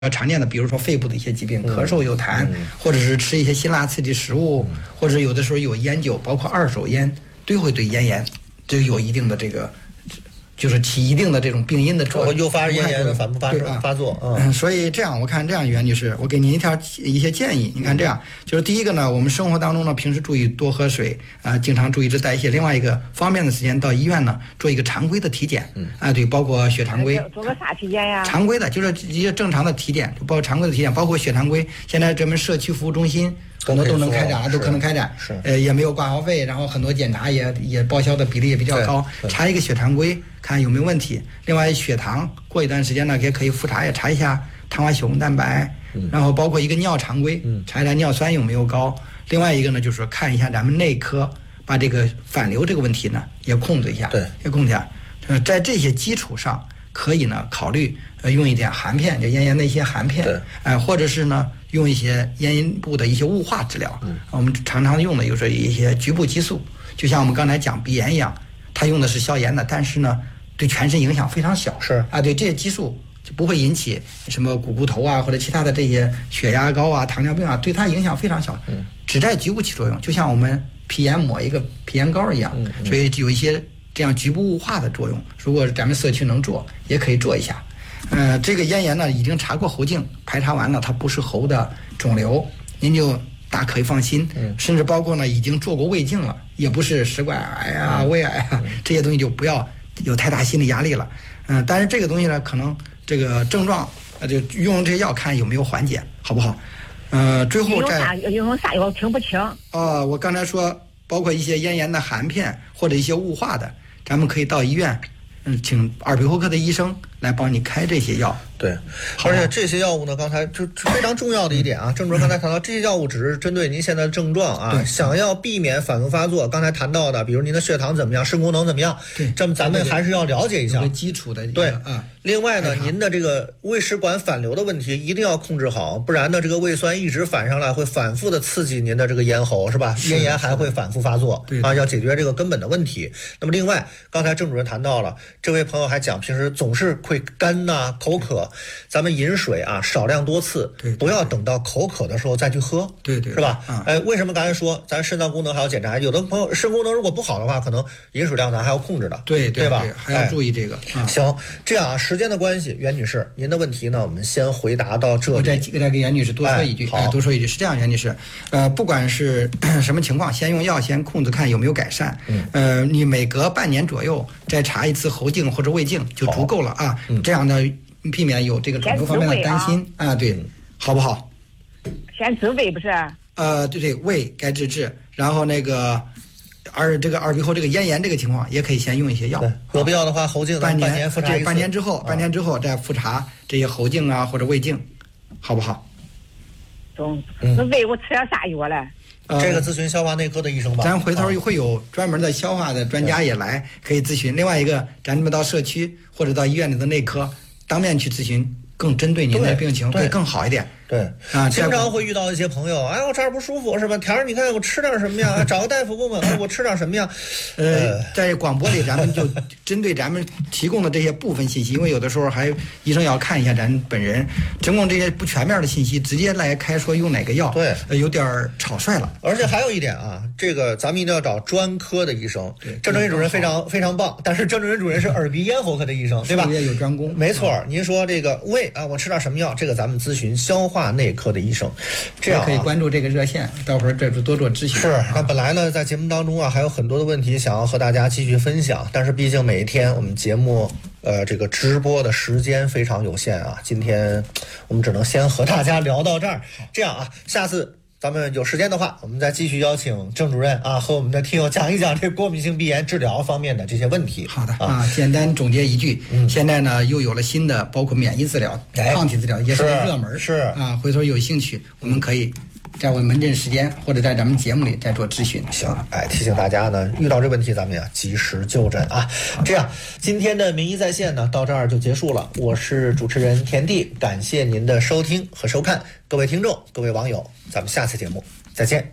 常见的，比如说肺部的一些疾病，咳嗽有痰，或者是吃一些辛辣刺激食物，或者有的时候有烟酒，包括二手烟，都会对咽炎就有一定的这个，就是起一定的这种病因的作用， 诱发咽炎的反复发作。 所以这样我看这样，袁女士，我给您一些建议。你看这样，就是第一个呢，我们生活当中呢，平时注意多喝水经常注意代谢。另外一个方便的时间到医院呢做一个常规的体检对，包括血常规。 做个啥体检呀？ 常规的就是一些正常的体检，包括常规的体检，包括血常规。现在咱们社区服务中心很多都能开展了，都可能开展，也没有挂号费，然后很多检查也报销的比例也比较高，查一个血常规看有没有问题。另外血糖过一段时间呢，也可以复查，也查一下糖化血红蛋白，然后包括一个尿常规，查一查尿酸有没有高。另外一个呢，就是说看一下咱们内科，把这个反流这个问题呢也控制一下，也控制一下。在这些基础上，可以呢考虑用一点含片，就咽炎的一些含片，或者是呢用一些咽部的一些雾化治疗。我们常常用的就是一些局部激素，就像我们刚才讲鼻炎一样，它用的是消炎的，但是呢对全身影响非常小。对这些激素就不会引起什么股骨头啊或者其他的这些血压高啊、糖尿病啊，对它影响非常小，只在局部起作用，就像我们皮炎抹一个皮炎膏一样。所以有一些这样局部雾化的作用，如果咱们社区能做，也可以做一下。这个咽炎呢，已经查过喉镜，排查完了，它不是喉的肿瘤，您就大可以放心。甚至包括呢，已经做过胃镜了，也不是食管癌啊、胃癌啊，这些东西就不要有太大心理压力了。但是这个东西呢，可能这个症状就用这些药看有没有缓解，好不好？最后再用啥药听不清。 我刚才说，包括一些咽炎的含片或者一些雾化的，咱们可以到医院，请耳鼻喉科的医生来帮你开这些药。 对，而且这些药物呢，刚才就非常重要的一点啊，郑主任刚才谈到，这些药物只是针对您现在的症状啊，想要避免反复发作，刚才谈到的，比如您的血糖怎么样，肾功能怎么样，这么咱们还是要了解一下基础的。 对另外呢，您的这个胃食管反流的问题一定要控制好，不然呢，这个胃酸一直反上来，会反复的刺激您的这个咽喉，是吧？咽炎还会反复发作要解决这个根本的问题。那么另外，刚才郑主任谈到了，这位朋友还讲，平时总是会干呐、口渴。咱们饮水啊，少量多次，不要等到口渴的时候再去喝，是吧？为什么刚才说咱肾脏功能还要检查？有的朋友肾功能如果不好的话，可能饮水量咱还要控制的，对吧？ 还要注意这个。 行，这样啊，时间的关系，袁女士，您的问题呢，我们先回答到这里。 我再给袁女士多说一句，多说一句，是这样，袁女士，不管是什么情况，先用药先控制看有没有改善。你每隔半年左右再查一次喉镜或者胃镜就足够了啊。这样呢，避免有这个肿瘤方面的担心对，好不好？ 先治胃不是？ 对，胃该治，然后那个耳鼻喉这个咽炎这个情况也可以先用一些药。 有必要的话，喉镜半年复查一次。 半年之后再复查这些喉镜啊或者胃镜，好不好？ 那胃我吃点啥药嘞？ 这个咨询消化内科的医生吧。 咱回头会有专门的消化的专家也来，可以咨询。另外一个，咱们到社区或者到医院里的内科当面去咨询，更针对您的病情会更好一点。 经常会遇到一些朋友，我这儿不舒服是吧？田儿，你看我吃点什么呀？找个大夫问问，我吃点什么呀？ 在广播里咱们就针对咱们提供的这些部分信息，因为有的时候医生要看一下咱本人，提供这些不全面的信息，直接来开说用哪个药，有点草率了。 而且还有一点啊，这个咱们一定要找专科的医生。郑主任主任非常非常棒，但是郑主任主任是耳鼻咽喉科的医生，对吧？ 也有专攻。 没错，您说这个胃我吃点什么药？这个咱们咨询消化内科的医生，这样可以关注这个热线，到会儿再多做咨询。 那本来呢，在节目当中还有很多的问题想要和大家继续分享，但是毕竟每一天我们节目这个直播的时间非常有限啊，今天我们只能先和大家聊到这儿。这样啊，下次咱们有时间的话，我们再继续邀请郑主任和我们的听友讲一讲这过敏性鼻炎治疗方面的这些问题。 好的简单总结一句，现在呢又有了新的，包括免疫治疗、抗体治疗也是热门，回头有兴趣我们可以在我们门诊时间或者在咱们节目里再做咨询。 行，提醒大家呢，遇到这问题咱们及时就诊啊。这样，今天的名医在线呢到这儿就结束了。我是主持人田地，感谢您的收听和收看，各位听众、各位网友，咱们下次节目再见。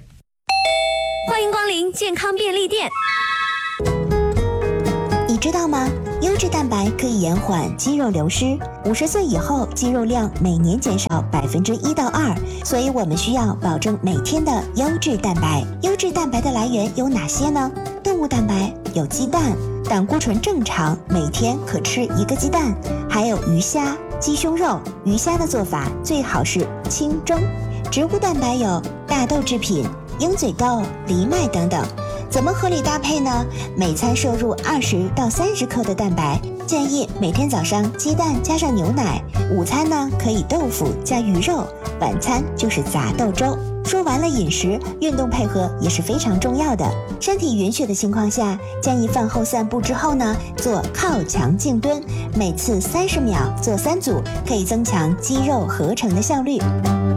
欢迎光临健康便利店。 你知道吗？ 优质蛋白可以延缓肌肉流失，50岁以后肌肉量每年减少1%到2%，所以我们需要保证每天的优质蛋白。优质蛋白的来源有哪些呢？动物蛋白有鸡蛋，胆固醇正常，每天可吃1个鸡蛋，还有鱼虾、鸡胸肉。鱼虾的做法最好是清蒸。植物蛋白有大豆制品、鹰嘴豆、藜麦等等。怎么合理搭配呢？每餐摄入20到30克的蛋白，建议每天早上鸡蛋加上牛奶，午餐呢可以豆腐加鱼肉，晚餐就是杂豆粥。说完了饮食，运动配合也是非常重要的。身体允许的情况下，建议饭后散步之后呢，做靠墙静蹲，每次30秒做3组，可以增强肌肉合成的效率。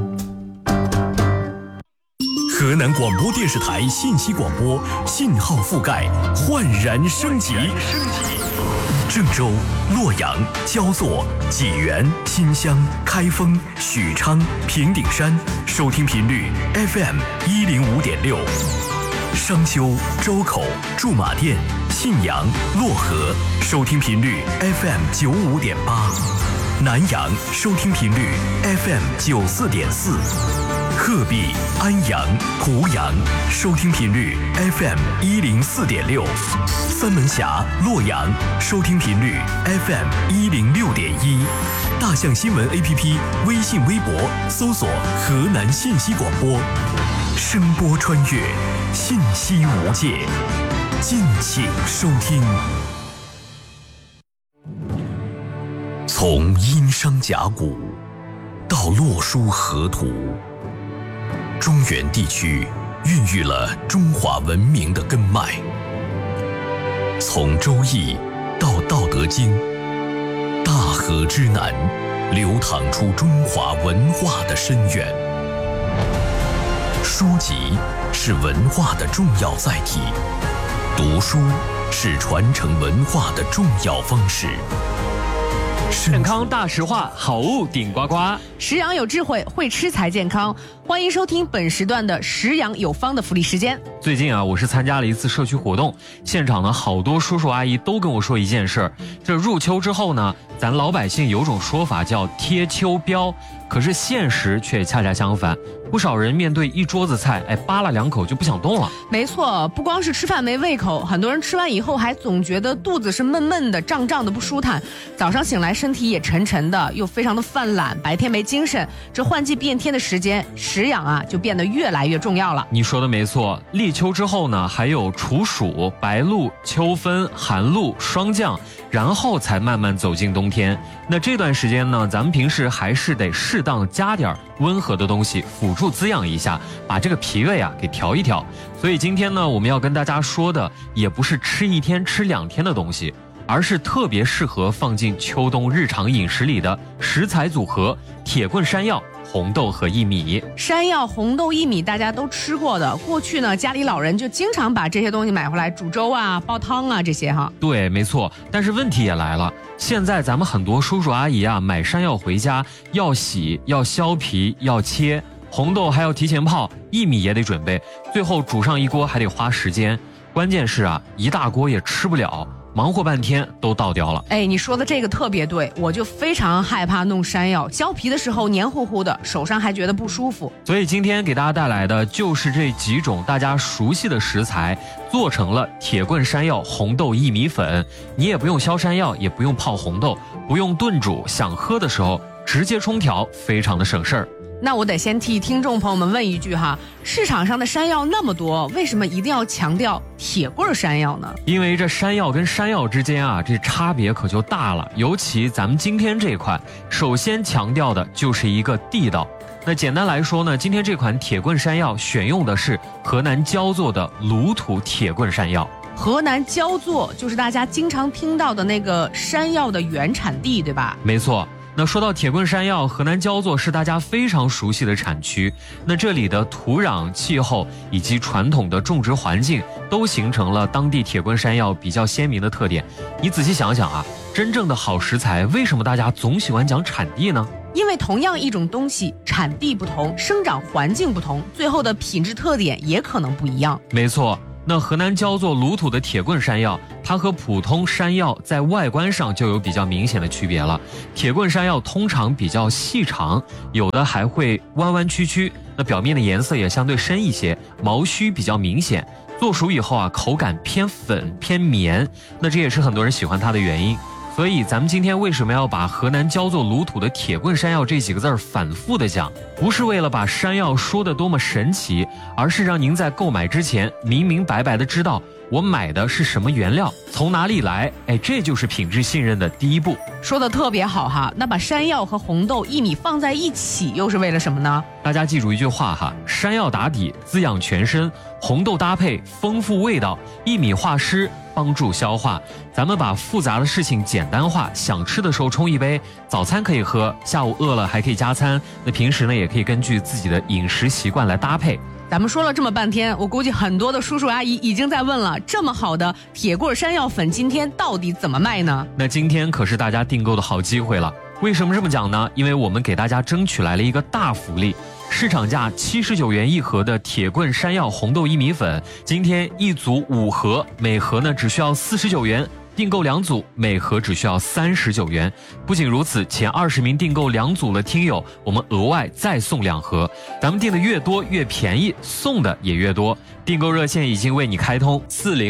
河南广播电视台信息广播信号覆盖焕然升级。郑州、洛阳、焦作、济源、新乡、开封、许昌、平顶山收听频率 FM 105.6，商丘、周口、驻马店、信阳、漯河收听频率 FM 95.8，南阳收听频率 FM 94.4。鹤壁、安阳、濮阳收听频率 FM 104.6，三门峡、洛阳收听频率 FM 106.1，大象新闻 APP 微信微博搜索河南信息广播，声波穿越，信息无界，敬请收听。从殷商甲骨到洛书河图，中原地区孕育了中华文明的根脉。从周易到道德经，大河之南流淌出中华文化的深渊。书籍是文化的重要载体，读书是传承文化的重要方式。 健康大实话，好物顶呱呱。食养有智慧，会吃才健康。欢迎收听本时段的食养有方的福利时间。 最近啊，我是参加了一次社区活动，现场呢好多叔叔阿姨都跟我说一件事儿，这入秋之后呢，咱老百姓有种说法叫贴秋膘，可是现实却恰恰相反。不少人面对一桌子菜，扒拉2口就不想动了。 没错，不光是吃饭没胃口，很多人吃完以后还总觉得肚子是闷闷的、胀胀的不舒坦，早上醒来身体也沉沉的，又非常的犯懒，白天没精神。这换季变天的时间，食养啊就变得越来越重要了。 你说的没错，立秋之后呢，还有处暑、白露、秋分、寒露、霜降，然后才慢慢走进冬天。那这段时间呢，咱们平时还是得适当加点温和的东西辅助滋养一下，把这个脾胃啊给调一调。所以今天呢，我们要跟大家说的也不是吃1天吃2天的东西，而是特别适合放进秋冬日常饮食里的食材组合：铁棍山药、红豆和薏米。 山药、红豆、薏米大家都吃过的，过去呢家里老人就经常把这些东西买回来煮粥啊、煲汤啊这些哈。 对，没错。但是问题也来了，现在咱们很多叔叔阿姨啊买山药回家要洗、要削皮、要切，红豆还要提前泡，薏米也得准备，最后煮上一锅还得花时间。关键是啊，一大锅也吃不了，忙活半天都倒掉了。 你说的这个特别对，我就非常害怕弄山药，削皮的时候黏糊糊的，手上还觉得不舒服。 所以今天给大家带来的就是这几种大家熟悉的食材，做成了铁棍山药红豆薏米粉。你也不用削山药，也不用泡红豆，不用炖煮，想喝的时候直接冲调，非常的省事儿。 那我得先替听众朋友们问一句哈，市场上的山药那么多，为什么一定要强调铁棍山药呢？ 因为这山药跟山药之间啊，这差别可就大了。尤其咱们今天这款，首先强调的就是一个地道。那简单来说呢，今天这款铁棍山药选用的是河南焦作的卤土铁棍山药。 河南焦作就是大家经常听到的那个山药的原产地，对吧？ 没错。那说到铁棍山药，河南焦作是大家非常熟悉的产区。那这里的土壤、气候以及传统的种植环境，都形成了当地铁棍山药比较鲜明的特点。你仔细想想啊，真正的好食材，为什么大家总喜欢讲产地呢？ 因为同样一种东西，产地不同，生长环境不同，最后的品质特点也可能不一样。 没错。 那河南焦作鲁土的铁棍山药，它和普通山药在外观上就有比较明显的区别了。铁棍山药通常比较细长，有的还会弯弯曲曲，那表面的颜色也相对深一些，毛须比较明显。做熟以后啊，口感偏粉偏绵，那这也是很多人喜欢它的原因。所以咱们今天为什么要把河南焦作鲁土的铁棍山药这几个字反复的讲，不是为了把山药说得多么神奇，而是让您在购买之前明明白白的知道我买的是什么原料，从哪里来，这就是品质信任的第一步。 说的特别好哈，那把山药和红豆、薏米放在一起又是为了什么呢？ 大家记住一句话哈，山药打底滋养全身，红豆搭配丰富味道，薏米化湿帮助消化。咱们把复杂的事情简单化，想吃的时候冲一杯，早餐可以喝，下午饿了还可以加餐，那平时呢也可以根据自己的饮食习惯来搭配。 咱们说了这么半天，我估计很多的叔叔阿姨已经在问了，这么好的铁棍山药粉今天到底怎么卖呢？ 那今天可是大家订购的好机会了。为什么这么讲呢？因为我们给大家争取来了一个大福利，市场价79元一盒的铁棍山药红豆薏米粉，今天一组5盒，每盒呢只需要49元。订购2组，每盒只需要39元。不仅如此，前20名订购2组的听友，我们额外再送2盒。咱们订的越多越便宜，送的也越多。订购热线已经为你开通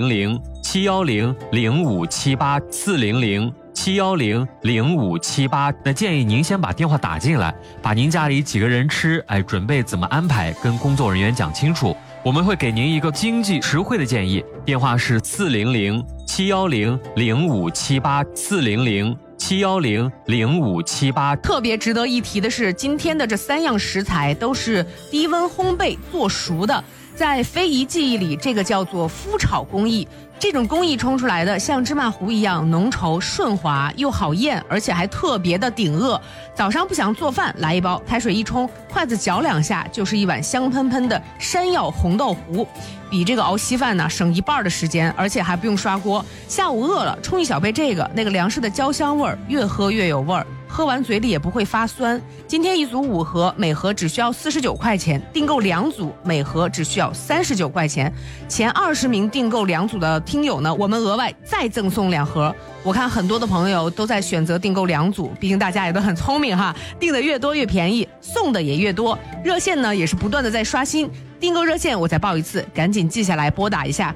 ，400-710-0578，400-710-0578。那建议您先把电话打进来，把您家里几个人吃，准备怎么安排，跟工作人员讲清楚。我们会给您一个经济实惠的建议，电话是400-710-0578，400-710-0578。 特别值得一提的是，今天的这3样食材都是低温烘焙做熟的，在非遗技艺里，这个叫做麸炒工艺。这种工艺冲出来的像芝麻糊一样浓稠顺滑，又好咽，而且还特别的顶饿。早上不想做饭，来一包，开水一冲，筷子搅2下，就是一碗香喷喷的山药红豆糊，比这个熬稀饭呢省1半的时间，而且还不用刷锅。下午饿了，冲一小杯这个，那个粮食的焦香味儿，越喝越有味儿，喝完嘴里也不会发酸。今天一组5盒，每盒只需要49块钱，订购2组，每盒只需要39块钱。前20名订购2组的听友呢，我们额外再赠送2盒。我看很多的朋友都在选择订购2组，毕竟大家也都很聪明哈，订的越多越便宜，送的也越多。热线呢也是不断的在刷新，订购热线我再报一次，赶紧记下来拨打一下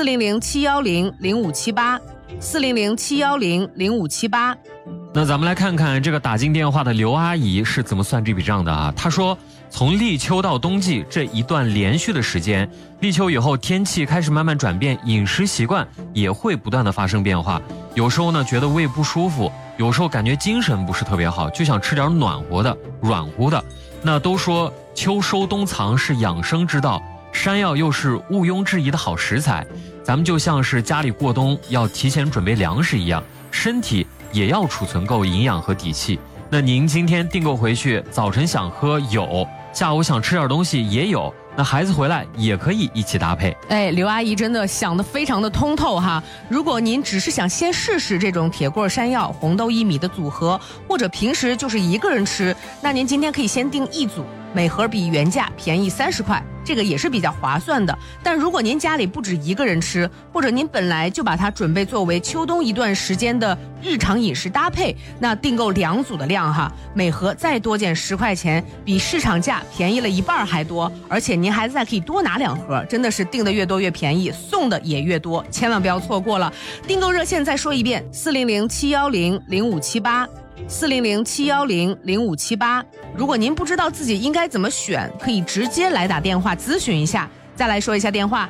，400-710-0578，400-710-0578。 那咱们来看看这个打进电话的刘阿姨是怎么算这笔账的啊？她说，从立秋到冬季这一段连续的时间，立秋以后天气开始慢慢转变，饮食习惯也会不断的发生变化。有时候呢觉得胃不舒服，有时候感觉精神不是特别好，就想吃点暖和的、软乎的。那都说秋收冬藏是养生之道，山药又是毋庸置疑的好食材。咱们就像是家里过冬要提前准备粮食一样，身体也要储存够营养和底气。那您今天订购回去，早晨想喝有，下午想吃点东西也有，那孩子回来也可以一起搭配。 刘阿姨真的想得非常的通透哈。如果您只是想先试试这种铁棍山药红豆薏米的组合，或者平时就是一个人吃，那您今天可以先订1组，每盒比原价便宜30块，这个也是比较划算的。但如果您家里不止1个人吃，或者您本来就把它准备作为秋冬一段时间的日常饮食搭配，那订购2组的量哈，每盒再多减10块钱，比市场价便宜了1半还多，而且您还再可以多拿2盒，真的是订的越多越便宜，送的也越多，千万不要错过了。订购热线再说一遍，400-710-0578，400-710-0578。如果您不知道自己应该怎么选，可以直接来打电话咨询一下。再来说一下电话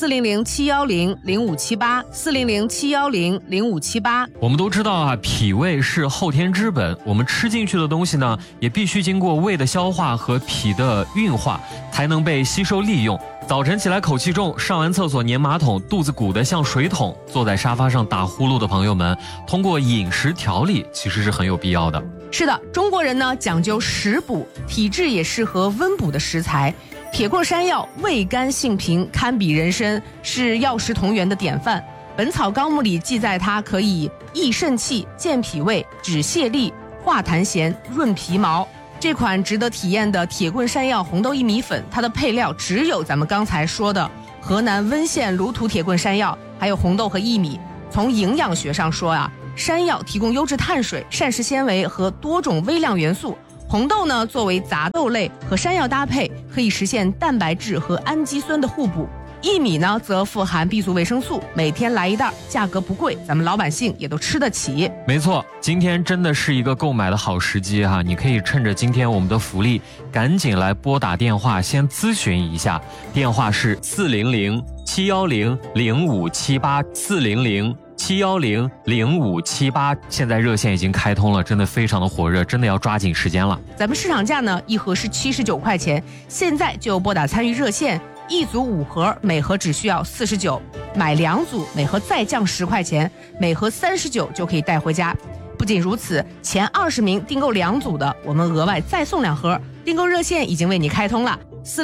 ，400-710-0578，400-710-0578。 我们都知道啊，脾胃是后天之本，我们吃进去的东西呢，也必须经过胃的消化和脾的运化，才能被吸收利用。早晨起来口气重，上完厕所粘马桶，肚子鼓得像水桶，坐在沙发上打呼噜的朋友们，通过饮食调理其实是很有必要的。 是的，中国人呢讲究食补，体质也适合温补的食材。铁棍山药味甘性平，堪比人参，是药食同源的典范。《本草纲目》里记载它可以益肾气、健脾胃、止泻痢、化痰涎、润皮毛。这款值得体验的铁棍山药红豆薏米粉，它的配料只有咱们刚才说的河南温县卢图铁棍山药，还有红豆和薏米。从营养学上说啊，山药提供优质碳水、膳食纤维和多种微量元素。红豆呢，作为杂豆类和山药搭配，可以实现蛋白质和氨基酸的互补。薏米呢，则富含 B 族维生素，每天来一袋，价格不贵，咱们老百姓也都吃得起。 没错，今天真的是一个购买的好时机哈！你可以趁着今天我们的福利，赶紧来拨打电话先咨询一下，电话是400-710-0578，400-710-0578，现在热线已经开通了，真的非常的火热，真的要抓紧时间了。 咱们市场价呢，一盒是79块钱，现在就拨打参与热线。一组5盒，每盒只需要49，买2组，每盒再降10块钱，每盒39就可以带回家。不仅如此，前20名订购2组的，我们额外再送2盒。订购热线已经为你开通了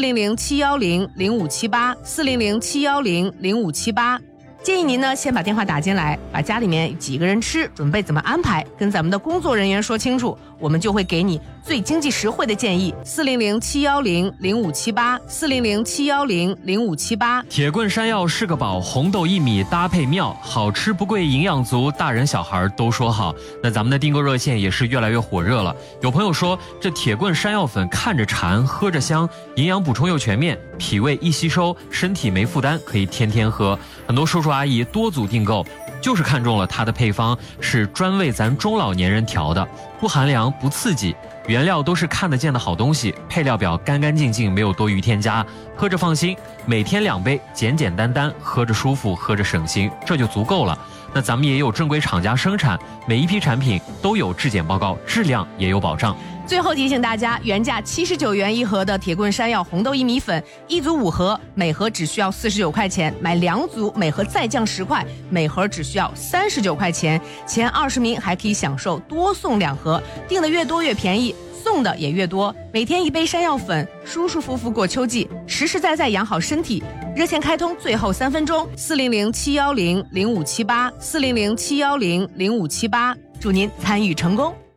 ，400-710-0578，400-710-0578。建议您呢先把电话打进来，把家里面几个人吃，准备怎么安排，跟咱们的工作人员说清楚，我们就会给你最经济实惠的建议。400-710-0578，400-710-0578。 铁棍山药是个宝，红豆薏米搭配妙，好吃不贵，营养足，大人小孩都说好。那咱们的订购热线也是越来越火热了。有朋友说，这铁棍山药粉看着馋，喝着香，营养补充又全面，脾胃易吸收，身体没负担，可以天天喝。很多叔叔阿姨多组订购，就是看中了它的配方是专为咱中老年人调的，不寒凉不刺激，原料都是看得见的好东西，配料表干干净净，没有多余添加，喝着放心。每天2杯，简简单单，喝着舒服，喝着省心，这就足够了。那咱们也有正规厂家生产，每一批产品都有质检报告，质量也有保障。 最后提醒大家，原价79元一盒的铁棍山药红豆薏米粉，一组5盒，每盒只需要49块钱，买2组，每盒再降10块，每盒只需要39块钱。前20名还可以享受多送2盒，订的越多越便宜，送的也越多。每天1杯山药粉，舒舒服服过秋季，实实在在养好身体。热线开通最后3分钟，400-710-0578，400-710-0578，祝您参与成功。